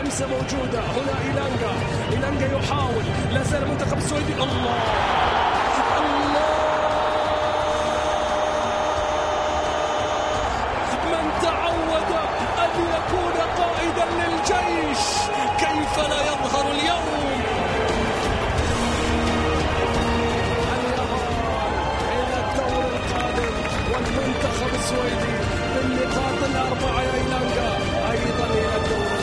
اللمسة موجودة هنا. إيلانجا يحاول، لا زال المنتخب السويدي. الله من تعود أن يكون قائدا للجيش كيف لا يظهر اليوم؟ إلى الدور القادم والمنتخب السويدي بالنقاط 4